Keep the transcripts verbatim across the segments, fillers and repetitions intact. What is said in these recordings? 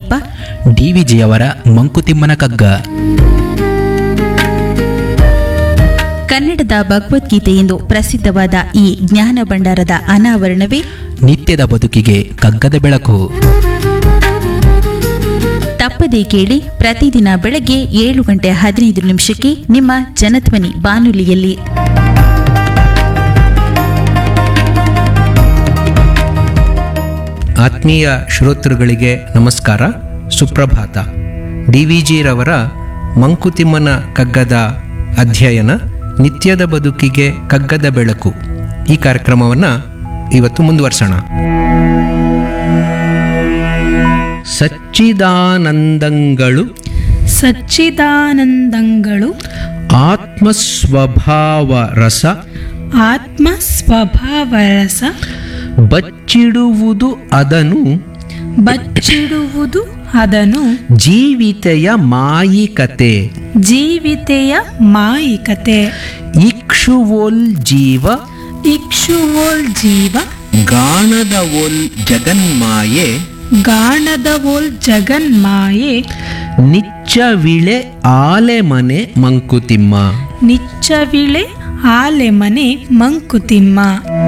ದಾರಿದೀಪ. ಡಿವಿಜಿಯವರ ಮಂಕುತಿಮ್ಮನ ಕಗ್ಗ. ಕನ್ನಡದ ಭಗವದ್ಗೀತೆ ಎಂದು ಪ್ರಸಿದ್ಧವಾದ ಈ ಜ್ಞಾನ ಭಂಡಾರದ ಅನಾವರಣವೇ ನಿತ್ಯದ ಬದುಕಿಗೆ ಕಗ್ಗದ ಬೆಳಕು. ತಪ್ಪದೇ ಕೇಳಿ, ಪ್ರತಿದಿನ ಬೆಳಗ್ಗೆ ಏಳು ಗಂಟೆ ಹದಿನೈದು ನಿಮಿಷಕ್ಕೆ ನಿಮ್ಮ ಜನಧ್ವನಿ ಬಾನುಲಿಯಲ್ಲಿ. ಆತ್ಮೀಯ ಶ್ರೋತೃಗಳಿಗೆ ನಮಸ್ಕಾರ, ಸುಪ್ರಭಾತ. ಡಿ ವಿ ಜಿರವರ ಮಂಕುತಿಮ್ಮನ ಕಗ್ಗದ ಅಧ್ಯಯನ ನಿತ್ಯದ ಬದುಕಿಗೆ ಕಗ್ಗದ ಬೆಳಕು ಈ ಕಾರ್ಯಕ್ರಮವನ್ನು ಇವತ್ತು ಮುಂದುವರ್ಸೋಣ. ಸಚ್ಚಿದಾನಂದಂಗಳು ಸಚ್ಚಿದಾನಂದಂಗಳು ಆತ್ಮಸ್ವಭಾವ ರಸ ಆತ್ಮ ಸ್ವಭಾವ ರಸ ಬಚ್ಚಿಡುವುದು ಅದನು ಬಚ್ಚಿಡುವುದು ಅದನು ಜೀವಿತೆಯ ಮಾಯಿಕತೆ ಜೀವಿತೆಯ ಮಾಯಿಕತೆ ಇಕ್ಷುವೋಲ್ ಜೀವ ಇಕ್ಷುವೋಲ್ ಜೀವ ಗಾಣದವೋಲ್ ಜಗನ್ಮಾಯೆ ಗಾಣದವೋಲ್ ಜಗನ್ಮಾಯೆ ನಿಚ್ಚವಿಳೆ ಆಲೆಮನೆ ಮಂಕುತಿಮ್ಮ. ನಿಚ್ಚವಿಳೆ ಆಲೆಮನೆ ಮಂಕುತಿಮ್ಮ.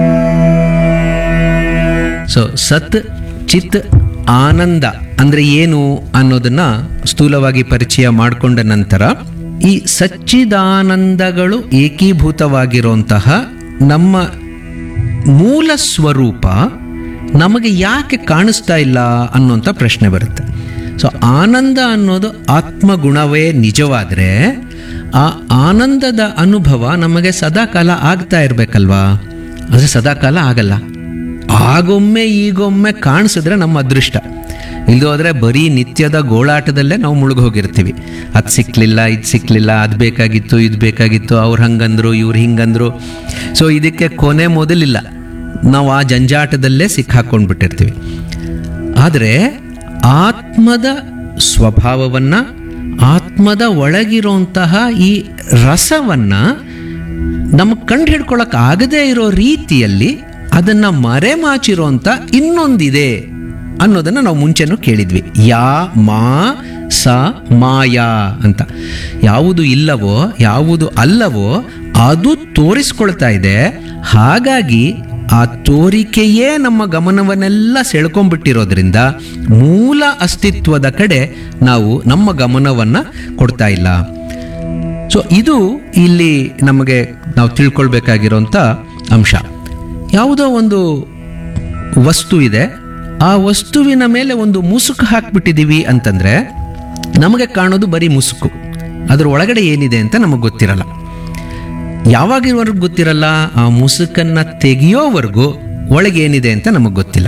ಸೊ ಸತ್ ಚಿತ್ ಆನಂದ ಅಂದ್ರೆ ಏನು ಅನ್ನೋದನ್ನ ಸ್ಥೂಲವಾಗಿ ಪರಿಚಯ ಮಾಡಿಕೊಂಡ ನಂತರ ಈ ಸಚ್ಚಿದಾನಂದಗಳು ಏಕೀಭೂತವಾಗಿರುವಂತಹ ನಮ್ಮ ಮೂಲ ಸ್ವರೂಪ ನಮಗೆ ಯಾಕೆ ಕಾಣಿಸ್ತಾ ಇಲ್ಲ ಅನ್ನೋಂಥ ಪ್ರಶ್ನೆ ಬರುತ್ತೆ. ಸೊ ಆನಂದ ಅನ್ನೋದು ಆತ್ಮಗುಣವೇ ನಿಜವಾದರೆ ಆ ಆನಂದದ ಅನುಭವ ನಮಗೆ ಸದಾಕಾಲ ಆಗ್ತಾ ಇರಬೇಕಲ್ವಾ? ಆದರೆ ಸದಾಕಾಲ ಆಗಲ್ಲ. ಆಗೊಮ್ಮೆ ಈಗೊಮ್ಮೆ ಕಾಣಿಸಿದ್ರೆ ನಮ್ಮ ಅದೃಷ್ಟ. ಇಲ್ಲದೆ ಹೋದರೆ ಬರೀ ನಿತ್ಯದ ಗೋಳಾಟದಲ್ಲೇ ನಾವು ಮುಳುಗೋಗಿರ್ತೀವಿ. ಅದು ಸಿಕ್ಕಲಿಲ್ಲ, ಇದು ಸಿಕ್ಕಲಿಲ್ಲ, ಅದು ಬೇಕಾಗಿತ್ತು, ಇದು ಬೇಕಾಗಿತ್ತು, ಅವ್ರು ಹಂಗಂದ್ರು, ಇವ್ರು ಹಿಂಗಂದ್ರು. ಸೊ ಇದಕ್ಕೆ ಕೊನೆ ಮೊದಲಿಲ್ಲ, ನಾವು ಆ ಜಂಜಾಟದಲ್ಲೇ ಸಿಕ್ಕಾಕೊಂಡ್ಬಿಟ್ಟಿರ್ತೀವಿ. ಆದರೆ ಆತ್ಮದ ಸ್ವಭಾವವನ್ನು, ಆತ್ಮದ ಒಳಗಿರುವಂತಹ ಈ ರಸವನ್ನು ನಮಗೆ ಕಂಡು ಹಿಡ್ಕೊಳ್ಳೋಕೆ ಆಗದೇ ಇರೋ ರೀತಿಯಲ್ಲಿ ಅದನ್ನು ಮರೆಮಾಚಿರೋಂಥ ಇನ್ನೊಂದಿದೆ ಅನ್ನೋದನ್ನು ನಾವು ಮುಂಚೆನೂ ಕೇಳಿದ್ವಿ. ಯಾ ಮಾ ಸ ಮಾಯಾ ಅಂತ. ಯಾವುದು ಇಲ್ಲವೋ, ಯಾವುದು ಅಲ್ಲವೋ ಅದು ತೋರಿಸ್ಕೊಳ್ತಾ ಇದೆ. ಹಾಗಾಗಿ ಆ ತೋರಿಕೆಯೇ ನಮ್ಮ ಗಮನವನ್ನೆಲ್ಲ ಸೆಳ್ಕೊಂಡ್ಬಿಟ್ಟಿರೋದ್ರಿಂದ ಮೂಲ ಅಸ್ತಿತ್ವದ ಕಡೆ ನಾವು ನಮ್ಮ ಗಮನವನ್ನು ಕೊಡ್ತಾ ಇಲ್ಲ. ಸೊ ಇದು ಇಲ್ಲಿ ನಮಗೆ ನಾವು ತಿಳ್ಕೊಳ್ಬೇಕಾಗಿರೋಂಥ ಅಂಶ. ಯಾವುದೋ ಒಂದು ವಸ್ತು ಇದೆ, ಆ ವಸ್ತುವಿನ ಮೇಲೆ ಒಂದು ಮುಸುಕು ಹಾಕ್ಬಿಟ್ಟಿದ್ದೀವಿ ಅಂತಂದರೆ ನಮಗೆ ಕಾಣೋದು ಬರೀ ಮುಸುಕು, ಅದರ ಒಳಗಡೆ ಏನಿದೆ ಅಂತ ನಮಗೆ ಗೊತ್ತಿರಲ್ಲ. ಯಾವಾಗಿವರೆಗೂ ಗೊತ್ತಿರಲ್ಲ, ಆ ಮುಸುಕನ್ನು ತೆಗೆಯೋವರೆಗೂ ಒಳಗೇನಿದೆ ಅಂತ ನಮಗೆ ಗೊತ್ತಿಲ್ಲ.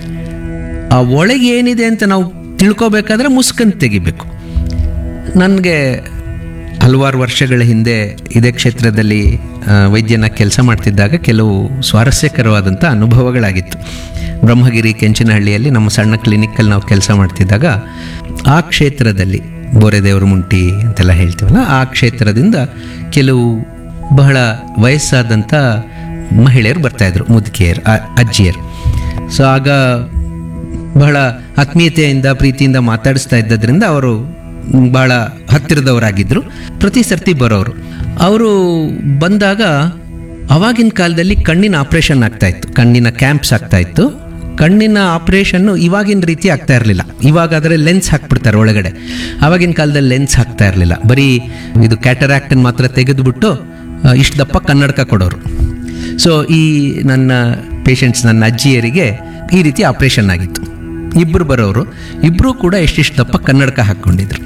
ಆ ಒಳಗೆ ಏನಿದೆ ಅಂತ ನಾವು ತಿಳ್ಕೊಬೇಕಾದ್ರೆ ಮುಸುಕನ್ನು ತೆಗಿಬೇಕು. ನನಗೆ ಹಲವಾರು ವರ್ಷಗಳ ಹಿಂದೆ ಇದೇ ಕ್ಷೇತ್ರದಲ್ಲಿ ವೈದ್ಯನ ಕೆಲಸ ಮಾಡ್ತಿದ್ದಾಗ ಕೆಲವು ಸ್ವಾರಸ್ಯಕರವಾದಂಥ ಅನುಭವಗಳಾಗಿತ್ತು. ಬ್ರಹ್ಮಗಿರಿ ಕೆಂಚನಹಳ್ಳಿಯಲ್ಲಿ ನಮ್ಮ ಸಣ್ಣ ಕ್ಲಿನಿಕ್ಕಲ್ಲಿ ನಾವು ಕೆಲಸ ಮಾಡ್ತಿದ್ದಾಗ ಆ ಕ್ಷೇತ್ರದಲ್ಲಿ ಬೋರೆದೇವರು ಮುಂಟಿ ಅಂತೆಲ್ಲ ಹೇಳ್ತೀವಲ್ಲ, ಆ ಕ್ಷೇತ್ರದಿಂದ ಕೆಲವು ಬಹಳ ವಯಸ್ಸಾದಂಥ ಮಹಿಳೆಯರು ಬರ್ತಾಯಿದ್ರು, ಮುದುಕಿಯರು, ಅಜ್ಜಿಯರು. ಸೊ ಆಗ ಬಹಳ ಆತ್ಮೀಯತೆಯಿಂದ ಪ್ರೀತಿಯಿಂದ ಮಾತಾಡಿಸ್ತಾ ಇದ್ದದ್ರಿಂದ ಅವರು ಬಹಳ ಹತ್ತಿರದವರಾಗಿದ್ದರು. ಪ್ರತಿ ಸರ್ತಿ ಬರೋರು. ಅವರು ಬಂದಾಗ ಅವಾಗಿನ ಕಾಲದಲ್ಲಿ ಕಣ್ಣಿನ ಆಪ್ರೇಷನ್ ಆಗ್ತಾಯಿತ್ತು, ಕಣ್ಣಿನ ಕ್ಯಾಂಪ್ಸ್ ಆಗ್ತಾಯಿತ್ತು. ಕಣ್ಣಿನ ಆಪ್ರೇಷನ್ನು ಇವಾಗಿನ ರೀತಿ ಆಗ್ತಾ ಇರಲಿಲ್ಲ. ಇವಾಗಾದರೆ ಲೆನ್ಸ್ ಹಾಕ್ಬಿಡ್ತಾರೆ ಒಳಗಡೆ. ಆವಾಗಿನ ಕಾಲದಲ್ಲಿ ಲೆನ್ಸ್ ಹಾಕ್ತಾ ಇರಲಿಲ್ಲ. ಬರೀ ಇದು ಕ್ಯಾಟರಾಕ್ಟನ್ನು ಮಾತ್ರ ತೆಗೆದುಬಿಟ್ಟು ಇಷ್ಟು ದಪ್ಪ ಕನ್ನಡಕ ಕೊಡೋರು. ಸೊ ಈ ನನ್ನ ಪೇಷಂಟ್ಸ್, ನನ್ನ ಅಜ್ಜಿಯರಿಗೆ ಈ ರೀತಿ ಆಪ್ರೇಷನ್ ಆಗಿತ್ತು. ಇಬ್ಬರು ಬರೋರು, ಇಬ್ಬರೂ ಕೂಡ ಎಷ್ಟಿಷ್ಟು ದಪ್ಪ ಕನ್ನಡಕ ಹಾಕ್ಕೊಂಡಿದ್ರು.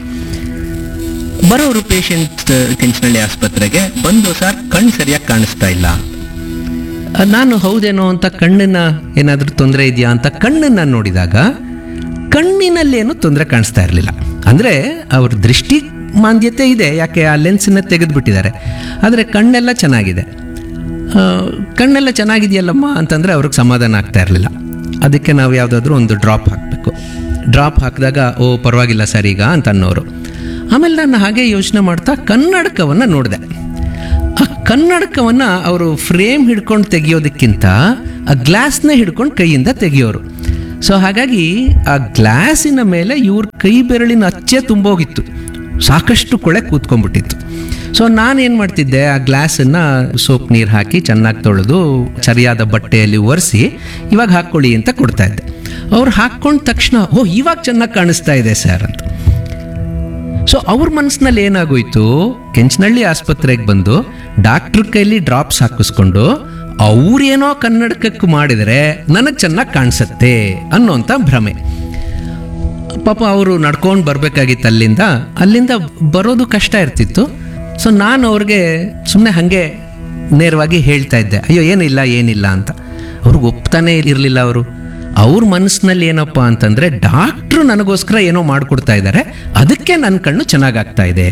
ಬರೋರು ಪೇಷಂಟ್ ಕೆಂಚನಹಳ್ಳಿ ಆಸ್ಪತ್ರೆಗೆ ಬಂದು, ಸರ್ ಕಣ್ಣು ಸರಿಯಾಗಿ ಕಾಣಿಸ್ತಾ ಇಲ್ಲ. ನಾನು ಹೌದೇನೋ ಅಂತ ಕಣ್ಣಿನ ಏನಾದರೂ ತೊಂದರೆ ಇದೆಯಾ ಅಂತ ಕಣ್ಣನ್ನು ನೋಡಿದಾಗ ಕಣ್ಣಿನಲ್ಲೇನು ತೊಂದರೆ ಕಾಣಿಸ್ತಾ ಇರಲಿಲ್ಲ. ಅಂದರೆ ಅವ್ರ ದೃಷ್ಟಿ ಮಾಂದ್ಯತೆ ಇದೆ, ಯಾಕೆ ಆ ಲೆನ್ಸನ್ನ ತೆಗೆದುಬಿಟ್ಟಿದ್ದಾರೆ. ಆದರೆ ಕಣ್ಣೆಲ್ಲ ಚೆನ್ನಾಗಿದೆ. ಕಣ್ಣೆಲ್ಲ ಚೆನ್ನಾಗಿದೆಯಲ್ಲಮ್ಮ ಅಂತಂದರೆ ಅವ್ರಿಗೆ ಸಮಾಧಾನ ಆಗ್ತಾ ಇರಲಿಲ್ಲ. ಅದಕ್ಕೆ ನಾವು ಯಾವುದಾದ್ರೂ ಒಂದು ಡ್ರಾಪ್ ಹಾಕಬೇಕು. ಡ್ರಾಪ್ ಹಾಕಿದಾಗ ಓ ಪರವಾಗಿಲ್ಲ ಸರ್ ಈಗ ಅಂತ ಅನ್ನೋರು. ಆಮೇಲೆ ನಾನು ಹಾಗೆ ಯೋಚನೆ ಮಾಡ್ತಾ ಕನ್ನಡಕವನ್ನು ನೋಡಿದೆ. ಆ ಕನ್ನಡಕವನ್ನು ಅವರು ಫ್ರೇಮ್ ಹಿಡ್ಕೊಂಡು ತೆಗಿಯೋದಕ್ಕಿಂತ ಆ ಗ್ಲಾಸ್ನೇ ಹಿಡ್ಕೊಂಡು ಕೈಯಿಂದ ತೆಗಿಯೋರು. ಸೊ ಹಾಗಾಗಿ ಆ ಗ್ಲಾಸಿನ ಮೇಲೆ ಇವ್ರ ಕೈ ಬೆರಳಿನ ಅಚ್ಚೆ ತುಂಬೋಗಿತ್ತು, ಸಾಕಷ್ಟು ಕೊಳೆ ಕೂತ್ಕೊಂಡ್ಬಿಟ್ಟಿತ್ತು. ಸೊ ನಾನೇನು ಮಾಡ್ತಿದ್ದೆ, ಆ ಗ್ಲಾಸನ್ನು ಸೋಪ್ ನೀರು ಹಾಕಿ ಚೆನ್ನಾಗಿ ತೊಳೆದು ಸರಿಯಾದ ಬಟ್ಟೆಯಲ್ಲಿ ಒರೆಸಿ ಇವಾಗ ಹಾಕ್ಕೊಳ್ಳಿ ಅಂತ ಕೊಡ್ತಾ ಇದ್ದೆ. ಅವ್ರು ಹಾಕ್ಕೊಂಡ ತಕ್ಷಣ ಓ ಇವಾಗ ಚೆನ್ನಾಗಿ ಕಾಣಿಸ್ತಾ ಇದೆ ಸರ್ ಅಂತ. ಸೊ ಅವ್ರ ಮನಸ್ಸಿನಲ್ಲಿ ಏನಾಗೋಯ್ತು, ಕೆಂಚನಹಳ್ಳಿ ಆಸ್ಪತ್ರೆಗೆ ಬಂದು ಡಾಕ್ಟ್ರ್ ಕೈಲಿ ಡ್ರಾಪ್ಸ್ ಹಾಕಿಸ್ಕೊಂಡು ಅವ್ರೇನೋ ಕನ್ನಡಕಕ್ಕೆ ಮಾಡಿದರೆ ನನಗೆ ಚೆನ್ನಾಗಿ ಕಾಣಿಸುತ್ತೆ ಅನ್ನೋಂಥ ಭ್ರಮೆ. ಪಾಪ ಅವರು ನಡ್ಕೊಂಡು ಬರಬೇಕಾಗಿತ್ತು ಅಲ್ಲಿಂದ ಅಲ್ಲಿಂದ ಬರೋದು ಕಷ್ಟ ಇರ್ತಿತ್ತು. ಸೊ ನಾನು ಅವ್ರಿಗೆ ಸುಮ್ಮನೆ ಹಾಗೆ ನೇರವಾಗಿ ಹೇಳ್ತಾ ಇದ್ದೆ, ಅಯ್ಯೋ ಏನಿಲ್ಲ ಏನಿಲ್ಲ ಅಂತ. ಅವ್ರಿಗೆ ಒಪ್ತಾನೆ ಇರಲಿಲ್ಲ. ಅವರು ಅವ್ರ ಮನಸ್ಸಿನಲ್ಲಿ ಏನಪ್ಪ ಅಂತಂದರೆ ಡಾಕ್ಟ್ರು ನನಗೋಸ್ಕರ ಏನೋ ಮಾಡಿಕೊಡ್ತಾ ಇದ್ದಾರೆ, ಅದಕ್ಕೆ ನನ್ನ ಕಣ್ಣು ಚೆನ್ನಾಗಾಗ್ತಾ ಇದೆ.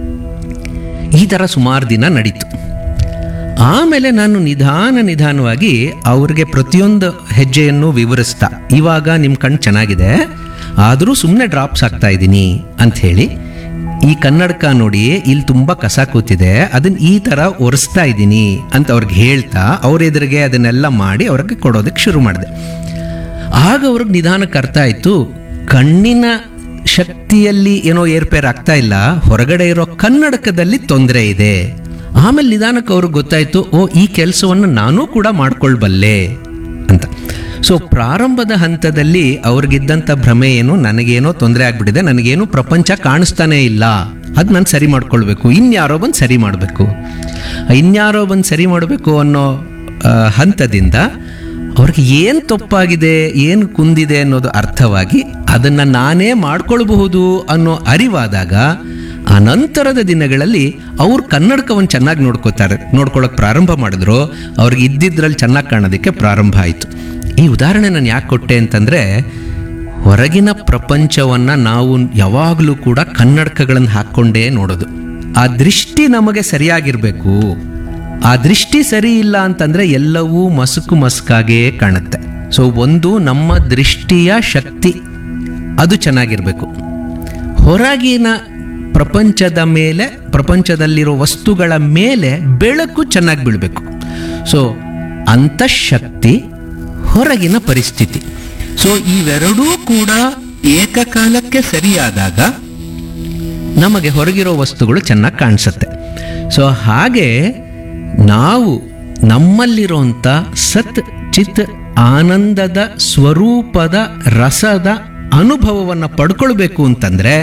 ಈ ಥರ ಸುಮಾರು ದಿನ ನಡೀತು. ಆಮೇಲೆ ನಾನು ನಿಧಾನ ನಿಧಾನವಾಗಿ ಅವ್ರಿಗೆ ಪ್ರತಿಯೊಂದು ಹೆಜ್ಜೆಯನ್ನು ವಿವರಿಸ್ತಾ, ಇವಾಗ ನಿಮ್ಮ ಕಣ್ಣು ಚೆನ್ನಾಗಿದೆ ಆದರೂ ಸುಮ್ಮನೆ ಡ್ರಾಪ್ಸ್ ಹಾಕ್ತಾ ಇದ್ದೀನಿ ಅಂಥೇಳಿ, ಈ ಕನ್ನಡಕ ನೋಡಿ ಇಲ್ಲಿ ತುಂಬ ಕಸ ಕೂತಿದೆ, ಅದನ್ನು ಈ ಥರ ಒರೆಸ್ತಾ ಇದ್ದೀನಿ ಅಂತ ಅವ್ರಿಗೆ ಹೇಳ್ತಾ ಅವ್ರ ಎದುರಿಗೆ ಅದನ್ನೆಲ್ಲ ಮಾಡಿ ಅವ್ರಿಗೆ ಕೊಡೋದಕ್ಕೆ ಶುರು ಮಾಡಿದೆ. ಆಗ ಅವ್ರಿಗೆ ನಿಧಾನಕ್ಕೆ ಅರ್ಥ ಆಯಿತು, ಕಣ್ಣಿನ ಶಕ್ತಿಯಲ್ಲಿ ಏನೋ ಏರ್ಪೇರ್ ಆಗ್ತಾ ಇಲ್ಲ, ಹೊರಗಡೆ ಇರೋ ಕನ್ನಡಕದಲ್ಲಿ ತೊಂದರೆ ಇದೆ. ಆಮೇಲೆ ನಿಧಾನಕ್ಕೆ ಅವ್ರಿಗೆ ಗೊತ್ತಾಯಿತು, ಓ ಈ ಕೆಲಸವನ್ನು ನಾನೂ ಕೂಡ ಮಾಡ್ಕೊಳ್ಬಲ್ಲೆ ಅಂತ. ಸೊ ಪ್ರಾರಂಭದ ಹಂತದಲ್ಲಿ ಅವ್ರಿಗಿದ್ದಂಥ ಭ್ರಮೆ ಏನು, ನನಗೇನೋ ತೊಂದರೆ ಆಗ್ಬಿಟ್ಟಿದೆ, ನನಗೇನು ಪ್ರಪಂಚ ಕಾಣಿಸ್ತಾನೇ ಇಲ್ಲ, ಅದು ನಾನು ಸರಿ ಮಾಡ್ಕೊಳ್ಬೇಕು, ಇನ್ಯಾರೋ ಬಂದು ಸರಿ ಮಾಡಬೇಕು, ಇನ್ಯಾರೋ ಬಂದು ಸರಿ ಮಾಡಬೇಕು ಅನ್ನೋ ಹಂತದಿಂದ ಅವ್ರಿಗೆ ಏನು ತಪ್ಪಾಗಿದೆ, ಏನು ಕುಂದಿದೆ ಅನ್ನೋದು ಅರ್ಥವಾಗಿ ಅದನ್ನು ನಾನೇ ಮಾಡ್ಕೊಳ್ಬಹುದು ಅನ್ನೋ ಅರಿವಾದಾಗ ಆ ನಂತರದ ದಿನಗಳಲ್ಲಿ ಅವ್ರು ಕನ್ನಡಕವನ್ನು ಚೆನ್ನಾಗಿ ನೋಡ್ಕೋತಾರೆ ನೋಡ್ಕೊಳ್ಳೋಕೆ ಪ್ರಾರಂಭ ಮಾಡಿದ್ರು. ಅವ್ರಿಗೆ ಇದ್ದಿದ್ರಲ್ಲಿ ಚೆನ್ನಾಗಿ ಕಾಣೋದಕ್ಕೆ ಪ್ರಾರಂಭ ಆಯಿತು. ಈ ಉದಾಹರಣೆ ನಾನು ಯಾಕೆ ಕೊಟ್ಟೆ ಅಂತಂದರೆ, ಹೊರಗಿನ ಪ್ರಪಂಚವನ್ನು ನಾವು ಯಾವಾಗಲೂ ಕೂಡ ಕನ್ನಡಕಗಳನ್ನು ಹಾಕ್ಕೊಂಡೇ ನೋಡೋದು. ಆ ದೃಷ್ಟಿ ನಮಗೆ ಸರಿಯಾಗಿರಬೇಕು. ಆ ದೃಷ್ಟಿ ಸರಿ ಇಲ್ಲ ಅಂತಂದರೆ ಎಲ್ಲವೂ ಮಸುಕು ಮಸುಕಾಗೇ ಕಾಣುತ್ತೆ. ಸೊ ಒಂದು ನಮ್ಮ ದೃಷ್ಟಿಯ ಶಕ್ತಿ ಅದು ಚೆನ್ನಾಗಿರಬೇಕು. ಹೊರಗಿನ ಪ್ರಪಂಚದ ಮೇಲೆ, ಪ್ರಪಂಚದಲ್ಲಿರೋ ವಸ್ತುಗಳ ಮೇಲೆ ಬೆಳಕು ಚೆನ್ನಾಗಿ ಬೀಳಬೇಕು. ಸೊ ಅಂತಃಶಕ್ತಿ, ಹೊರಗಿನ ಪರಿಸ್ಥಿತಿ, ಸೊ ಇವೆರಡೂ ಕೂಡ ಏಕಕಾಲಕ್ಕೆ ಸರಿಯಾದಾಗ ನಮಗೆ ಹೊರಗಿರೋ ವಸ್ತುಗಳು ಚೆನ್ನಾಗಿ ಕಾಣಿಸುತ್ತೆ. ಸೊ ಹಾಗೆ ನಾವು ನಮ್ಮಲ್ಲಿರುವಂಥ ಸತ್ ಚಿತ್ ಆನಂದದ ಸ್ವರೂಪದ ರಸದ ಅನುಭವವನ್ನು ಪಡ್ಕೊಳ್ಬೇಕು ಅಂತಂದರೆ,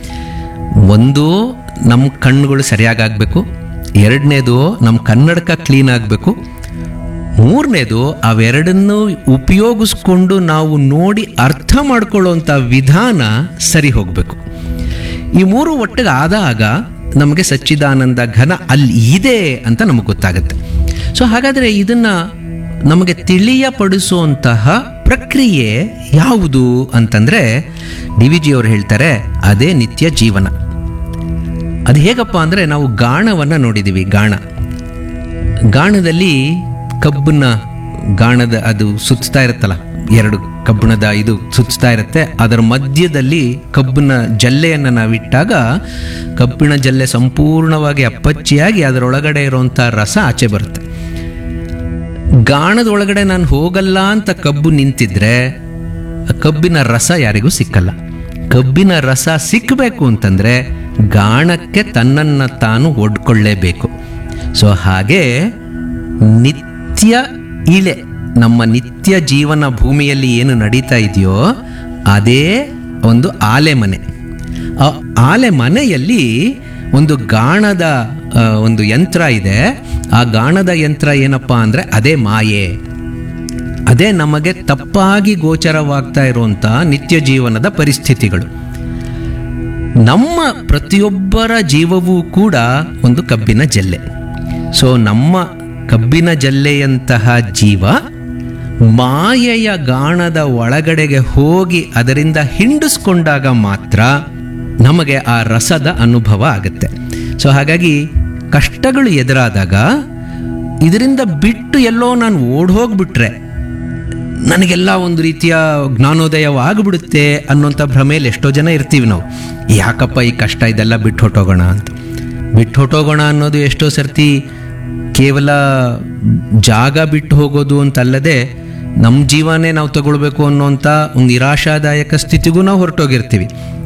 ಒಂದು ನಮ್ಮ ಕಣ್ಣುಗಳು ಸರಿಯಾಗಬೇಕು, ಎರಡನೇದು ನಮ್ಮ ಕನ್ನಡಕ ಕ್ಲೀನ್ ಆಗಬೇಕು, ಮೂರನೇದು ಅವೆರಡನ್ನು ಉಪಯೋಗಿಸ್ಕೊಂಡು ನಾವು ನೋಡಿ ಅರ್ಥ ಮಾಡ್ಕೊಳ್ಳುವಂಥ ವಿಧಾನ ಸರಿ ಹೋಗಬೇಕು. ಈ ಮೂರು ಒಟ್ಟಿಗೆ ಆದಾಗ ನಮಗೆ ಸಚ್ಚಿದಾನಂದ ಘನ ಅಲ್ಲಿ ಇದೆ ಅಂತ ನಮಗೆ ಗೊತ್ತಾಗುತ್ತೆ. ಸೊ ಹಾಗಾದರೆ ಇದನ್ನು ನಮಗೆ ತಿಳಿಯಪಡಿಸುವಂತಹ ಪ್ರಕ್ರಿಯೆ ಯಾವುದು ಅಂತಂದರೆ, ಡಿ ವಿ ಜಿ ಅವರು ಹೇಳ್ತಾರೆ, ಅದೇ ನಿತ್ಯ ಜೀವನ. ಅದು ಹೇಗಪ್ಪ ಅಂದರೆ, ನಾವು ಗಾಣವನ್ನು ನೋಡಿದ್ದೀವಿ. ಗಾಣ ಗಾಣದಲ್ಲಿ ಕಬ್ಬನ್ನ ಗಾಣದ ಅದು ಸುತ್ತಾ ಇರುತ್ತಲ್ಲ, ಎರಡು ಕಬ್ಬಿಣದ ಇದು ಸುತ್ತಾ ಇರುತ್ತೆ, ಅದರ ಮಧ್ಯದಲ್ಲಿ ಕಬ್ಬಿನ ಜಲ್ಲೆಯನ್ನು ನಾವಿಟ್ಟಾಗ ಕಬ್ಬಿಣ ಜಲ್ಲೆ ಸಂಪೂರ್ಣವಾಗಿ ಅಪ್ಪಚ್ಚಿಯಾಗಿ ಅದರೊಳಗಡೆ ಇರುವಂಥ ರಸ ಆಚೆ ಬರುತ್ತೆ. ಗಾಣದ ಒಳಗಡೆ ನಾನು ಹೋಗಲ್ಲ ಅಂತ ಕಬ್ಬು ನಿಂತಿದ್ರೆ ಕಬ್ಬಿನ ರಸ ಯಾರಿಗೂ ಸಿಕ್ಕಲ್ಲ. ಕಬ್ಬಿನ ರಸ ಸಿಕ್ಕಬೇಕು ಅಂತಂದರೆ ಗಾಣಕ್ಕೆ ತನ್ನನ್ನು ತಾನು ಒಡ್ಕೊಳ್ಳೇಬೇಕು. ಸೊ ಹಾಗೆ ನಿತ್ಯ ಇಳೆ, ನಮ್ಮ ನಿತ್ಯ ಜೀವನ ಭೂಮಿಯಲ್ಲಿ ಏನು ನಡೀತಾ ಇದೆಯೋ ಅದೇ ಒಂದು ಆಲೆಮನೆ. ಆ ಆಲೆಮನೆಯಲ್ಲಿ ಒಂದು ಗಾಣದ ಒಂದು ಯಂತ್ರ ಇದೆ. ಆ ಗಾಣದ ಯಂತ್ರ ಏನಪ್ಪ ಅಂದರೆ ಅದೇ ಮಾಯೆ. ಅದೇ ನಮಗೆ ತಪ್ಪಾಗಿ ಗೋಚರವಾಗ್ತಾ ಇರುವಂಥ ನಿತ್ಯ ಜೀವನದ ಪರಿಸ್ಥಿತಿಗಳು. ನಮ್ಮ ಪ್ರತಿಯೊಬ್ಬರ ಜೀವವೂ ಕೂಡ ಒಂದು ಕಬ್ಬಿನ ಜಲ್ಲೆ. ಸೊ ನಮ್ಮ ಕಬ್ಬಿನ ಜಲ್ಲೆಯಂತಹ ಜೀವ ಮಾಯೆಯ ಗಾಣದ ಒಳಗಡೆಗೆ ಹೋಗಿ ಅದರಿಂದ ಹಿಂಡಿಸ್ಕೊಂಡಾಗ ಮಾತ್ರ ನಮಗೆ ಆ ರಸದ ಅನುಭವ ಆಗುತ್ತೆ. ಸೊ ಹಾಗಾಗಿ ಕಷ್ಟಗಳು ಎದುರಾದಾಗ ಇದರಿಂದ ಬಿಟ್ಟು ಎಲ್ಲೋ ನಾನು ಓಡ್ ಹೋಗ್ಬಿಟ್ರೆ ನನಗೆಲ್ಲ ಒಂದು ರೀತಿಯ ಜ್ಞಾನೋದಯವಾಗಿಬಿಡುತ್ತೆ ಅನ್ನೋಂಥ ಭ್ರಮೆಯಲ್ಲಿ ಎಷ್ಟೋ ಜನ ಇರ್ತೀವಿ ನಾವು. ಯಾಕಪ್ಪ ಈ ಕಷ್ಟ, ಇದೆಲ್ಲ ಬಿಟ್ಟು ಹೊಟ್ಟೋಗೋಣ ಅಂತ. ಬಿಟ್ಟು ಹೊಟ್ಟೋಗೋಣ ಅನ್ನೋದು ಎಷ್ಟೋ ಸರ್ತಿ ಕೇವಲ ಜಾಗ ಬಿಟ್ಟು ಹೋಗೋದು ಅಂತಲ್ಲದೆ ನಮ್ಮ ಜೀವನೇ ನಾವು ತಗೊಳ್ಬೇಕು ಅನ್ನೋಂಥ ಒಂದು ನಿರಾಶಾದಾಯಕ ಸ್ಥಿತಿಗೂ ನಾವು ಹೊರಟೋಗಿರ್ತೀವಿ.